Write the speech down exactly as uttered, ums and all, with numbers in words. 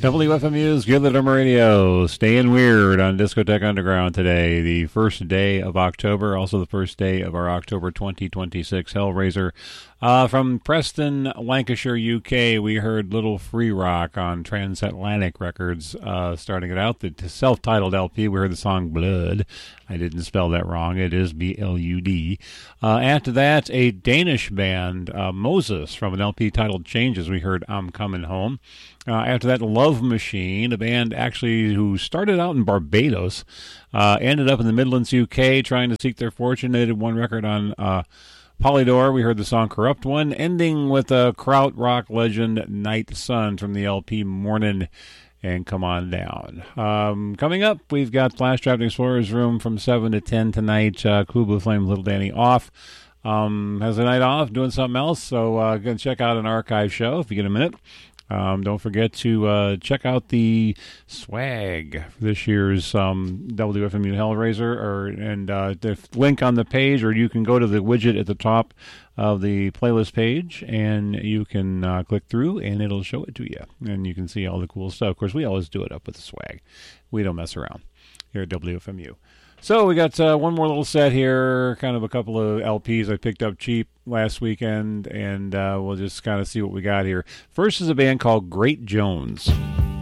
W F M U's Good Little Radio, staying weird on Discotheque Underground today, the first day of October, also the first day of our October twenty twenty-six Hellraiser. Uh, from Preston, Lancashire, U K, we heard Little Free Rock on Transatlantic Records, uh, starting it out. The self-titled L P, we heard the song Blood. I didn't spell that wrong. It is B L U D. Uh, after that, a Danish band, uh, Moses, from an L P titled Changes, we heard I'm Coming Home. Uh, after that, Love Machine, a band actually who started out in Barbados, uh, ended up in the Midlands, U K, trying to seek their fortune. They did one record on uh, Polydor. We heard the song Corrupt One, ending with a krautrock legend, Night Sun, from the L P Morning and Come On Down. Um, coming up, we've got Flash Trapped Explorers Room from seven to ten tonight. Uh, Cool Blue Flame, Little Danny off. Um, has a night off, doing something else, so uh, go check out an archive show if you get a minute. Um, don't forget to uh, check out the swag for this year's um, W F M U Hellraiser, or and uh, the link on the page, or you can go to the widget at the top of the playlist page, and you can uh, click through, and it'll show it to you, and you can see all the cool stuff. Of course, we always do it up with the swag. We don't mess around here at W F M U. So we got uh, one more little set here, kind of a couple of L Ps I picked up cheap last weekend, and uh, we'll just kind of see what we got here. First is a band called Great Jones.